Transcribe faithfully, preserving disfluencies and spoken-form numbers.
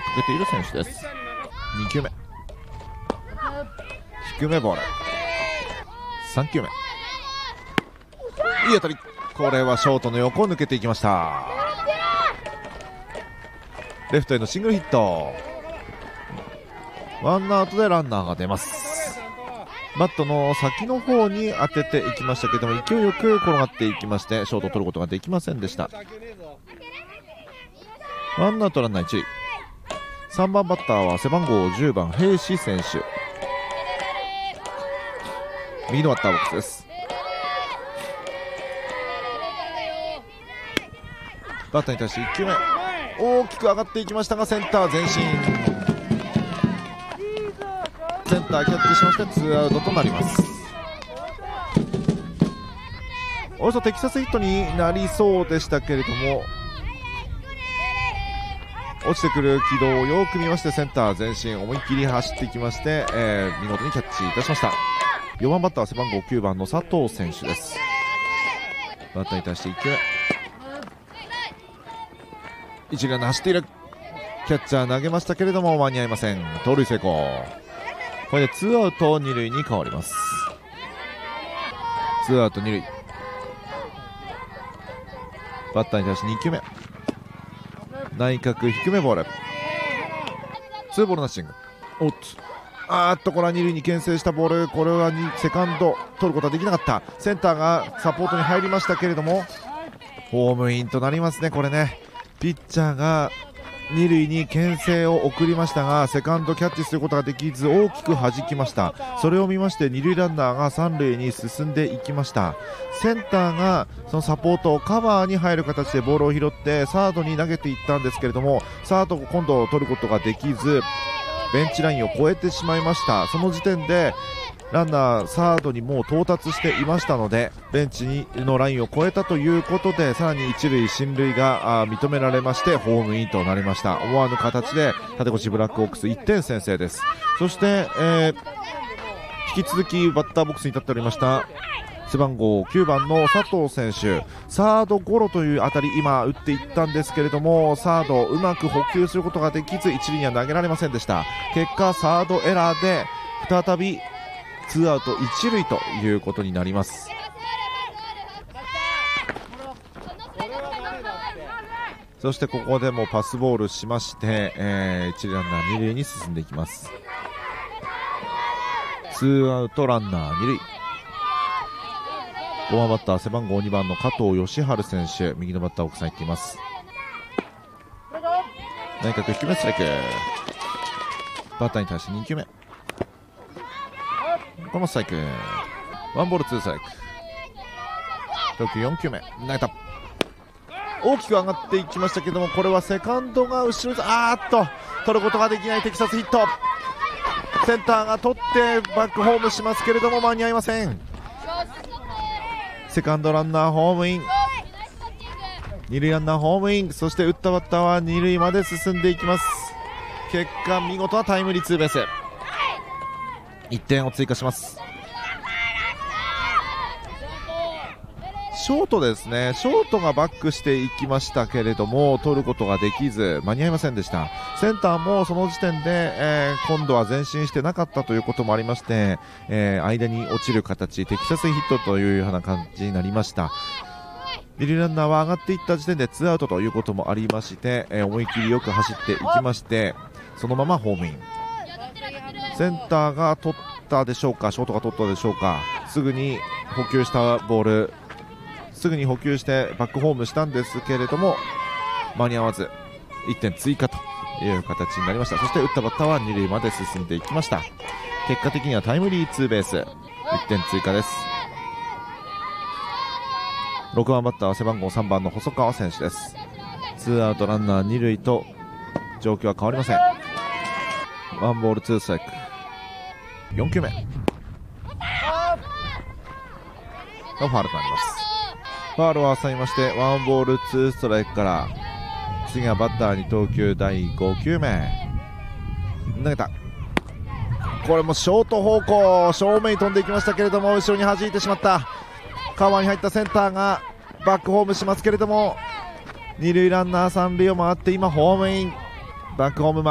かけている選手です。に球目低めボール、さん球目いい当たり、これはショートの横を抜けていきました。レフトへのシングルヒット、ワンアウトでランナーが出ます。バットの先の方に当てていきましたけども勢いよく転がっていきましてショートを取ることができませんでした。ワンアウトランナー一塁、さんばんバッターは背番号じゅうばん平志選手、右のバッターボックスです。バッターに対していち球目大きく上がっていきましたがセンター前進、センターキャッチしましてツーアウトとなります。およそテキサスヒットになりそうでしたけれども落ちてくる軌道をよく見ましてセンター前進、思いっきり走っていきまして、えー、見事にキャッチいたしました。よんばんバッターは背番号きゅうばんの佐藤選手です。バッターに対していち球目一塁ランナー走っている、キャッチャー投げましたけれども間に合いません。盗塁成功、これでツーアウトに塁に変わります。ツーアウトに塁、バッターに対してに球目内角低めボール、ツーボールナッシング、おっとあーっとこれはに塁に牽制したボール、これはにセカンド取ることはできなかった。センターがサポートに入りましたけれどもホームインとなりますね。これねピッチャーがに塁に牽制を送りましたがセカンドキャッチすることができず大きく弾きました。それを見ましてに塁ランナーがさん塁に進んでいきました。センターがそのサポートカバーに入る形でボールを拾ってサードに投げていったんですけれどもサード今度取ることができずベンチラインを越えてしまいました。その時点でランナーサードにもう到達していましたのでベンチにのラインを越えたということでさらに一塁進塁が認められましてホームインとなりました。思わぬ形で立越ブラックオークスいってん先制です。そして、えー、引き続きバッターボックスに立っておりました背番号きゅうばんの佐藤選手、サードゴロという当たり今打っていったんですけれどもサードうまく捕球することができず一塁には投げられませんでした。結果サードエラーで再びツーアウト一塁ということになります。そしてここでもパスボールしまして、えー、一塁ランナー二塁に進んでいきます。ツーアウトランナー二塁、ごばんバッター背番号にばんの加藤義治選手、右のバッターを抑えています。内角低めストライク、バッターに対してに球目このストライク、ワンボールツーストライク、投球よん球目投げた、大きく上がっていきましたけどもこれはセカンドが後ろにあーっと取ることができないテキサスヒット、センターが取ってバックホームしますけれども間に合いません。セカンドランナーホームイン、二塁ランナーホームイン、そして打ったバッターは二塁まで進んでいきます。結果見事なタイムリーツーベース、いってんを追加します。ショートですね、ショートがバックしていきましたけれども取ることができず間に合いませんでした。センターもその時点で、えー、今度は前進してなかったということもありまして、えー、間に落ちる形テキサスヒットというような感じになりました。二塁ランナーは上がっていった時点でツーアウトということもありまして、えー、思い切りよく走っていきましてそのままホームイン、センターが取ったでしょうかショートが取ったでしょうか、すぐに補給したボールすぐに補給してバックホームしたんですけれども間に合わずいってん追加という形になりました。そして打ったバッターは二塁まで進んでいきました。結果的にはタイムリーツーベースいってん追加です。ろくばんバッターは背番号さんばんの細川選手です。ツーアウトランナー二塁と状況は変わりません。ワンボールツーストライク、よん球目のファウルとなります。ファウルを挟みましてワンボールツーストライクから次はバッターに投球だいご球目投げた、これもショート方向正面に飛んでいきましたけれども後ろに弾いてしまった。カバーに入ったセンターがバックホームしますけれども二塁ランナー三塁を回って今ホームイン、バックホーム